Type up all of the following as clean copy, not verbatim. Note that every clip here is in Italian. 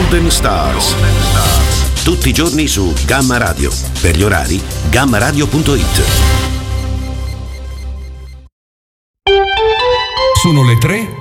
Golden Stars. Tutti i giorni su Gamma Radio. Per gli orari, gammaradio.it. Sono le 3:01.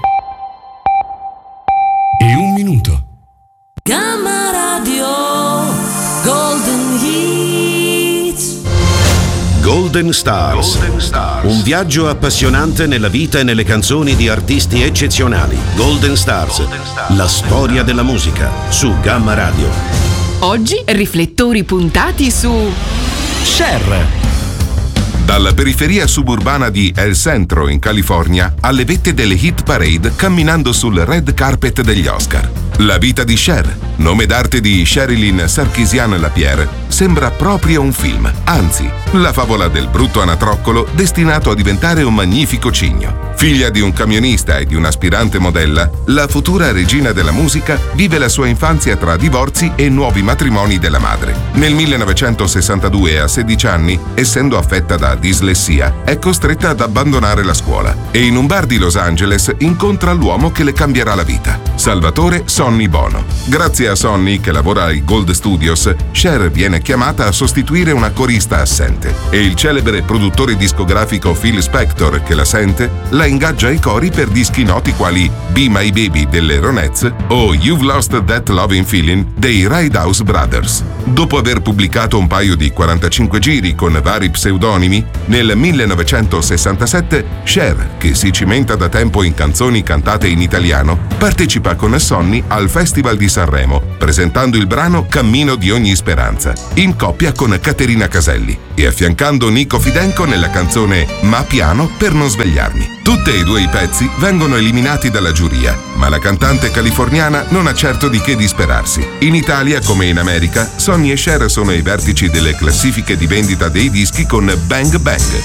Gamma Radio Golden Hits. Golden Stars. Un viaggio appassionante nella vita e nelle canzoni di artisti eccezionali. Golden Stars. La storia della musica su Gamma Radio. Oggi riflettori puntati su Cher. Dalla periferia suburbana di El Centro, in California, alle vette delle hit parade camminando sul red carpet degli Oscar. La vita di Cher, nome d'arte di Sherilyn Sarkisian Lapierre, sembra proprio un film, anzi, la favola del brutto anatroccolo destinato a diventare un magnifico cigno. Figlia di un camionista e di un'aspirante modella, la futura regina della musica vive la sua infanzia tra divorzi e nuovi matrimoni della madre. Nel 1962, a 16 anni, essendo affetta da dislessia, è costretta ad abbandonare la scuola e in un bar di Los Angeles incontra l'uomo che le cambierà la vita, Salvatore Sonny Bono. Grazie a Sonny, che lavora ai Gold Studios, Cher viene chiamata a sostituire una corista assente e il celebre produttore discografico Phil Spector, che la sente, la ingaggia ai cori per dischi noti quali Be My Baby delle Ronettes o You've Lost That Loving Feeling dei Ridehouse Brothers. Dopo aver pubblicato un paio di 45 giri con vari pseudonimi, nel 1967 Cher, che si cimenta da tempo in canzoni cantate in italiano, partecipa con Sonny al Festival di Sanremo, presentando il brano Cammino di ogni speranza, in coppia con Caterina Caselli e affiancando Nico Fidenco nella canzone Ma piano per non svegliarmi. Tutti e due i pezzi vengono eliminati dalla giuria, ma la cantante californiana non ha certo di che disperarsi. In Italia, come in America, Sonny e Cher sono ai vertici delle classifiche di vendita dei dischi con Bang Bang,